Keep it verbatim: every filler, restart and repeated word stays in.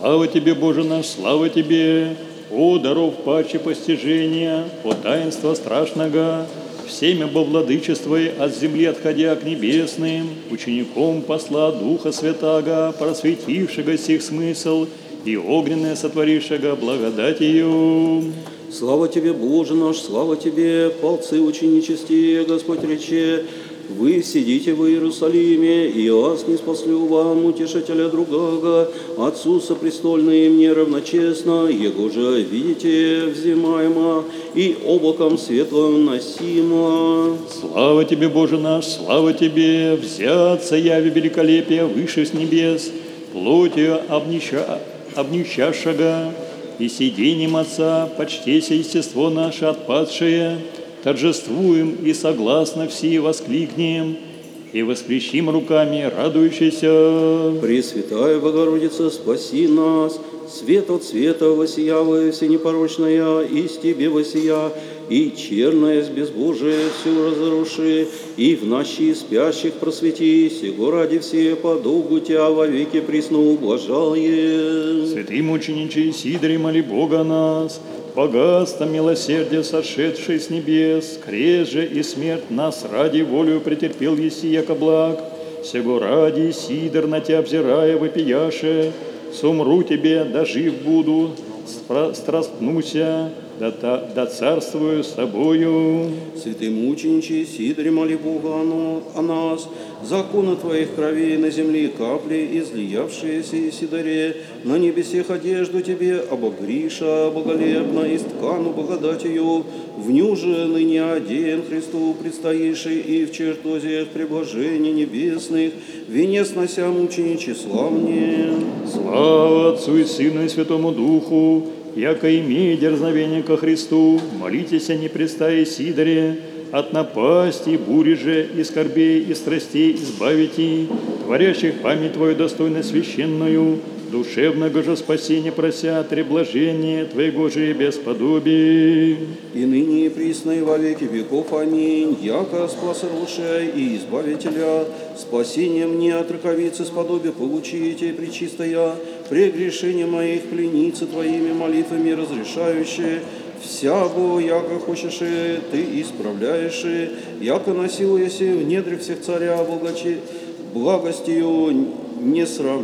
Слава Тебе, Боже наш, слава Тебе! О, даров паче постижения, о таинства страшного, всеми бовладычествуй от земли отходя к небесным, учеником посла Духа Святаго, просветившего сих смысл и огненное сотворившего благодатью. Слава Тебе, Боже наш, слава Тебе, полцы ученичестие, Господь рече, вы сидите в Иерусалиме, и аз не спаслю вам утешителя другого, Отцу сопрестольное мне равночестно, Его же видите взимаемо и облаком светлым носимо. Слава Тебе, Боже наш, слава Тебе, взяться яви великолепия выше с небес, плотью обнища, обнищавшего, и сидением Отца, почтеся естество наше отпадшее, торжествуем и согласно все воскликнем, и воскрещим руками радующийся. Пресвятая Богородица, спаси нас, свет от света воссиявая всенепорочная, и с Тебе воссия, и черное с безбожие все разруши, и в ночи спящих просвети, сего ради все по долгу Тебя вовеки присно ублажае. Святый мучениче Сидоре, моли Бога нас, богатство милосердия, сошедший с небес, крест же и смерть нас ради волю претерпел еси, яко благ. Сего ради, Сидор, на Тебя взирая, вопияше, сумру Тебе, да жив буду, страстнуся, да, да царствую с Тобою. Святый мучениче Сидоре, моли Бога о нас, законы Твоих кровей на земле капли, излиявшиеся Сидоре, на небесех одежду Тебе обогриша боголепно и сткану благодатью, в ню же ныне одеян Христу предстоиший и в чертозиях преблажений небесных, венец нося мучениче славне. Слава Отцу и Сыну и Святому Духу, яко имея дерзновение ко Христу, молитесь о непрестае Сидоре, от напасти, бури же, и скорбей, и страстей избавите, творящих память Твою достойно священную, душевного же спасения прося, треблажение Твоего же бесподобие. И ныне и присно и во веки веков. Аминь. Яко спасорушая и избавителя, спасение мне от раковицы сподобие получите, пречистая, прегрешения моих пленицы Твоими молитвами разрешающие, всяго, яко хочешь, Ты исправляешь, яко насилуясь в недрах всех царя, благочи, благостью не сравниваешь.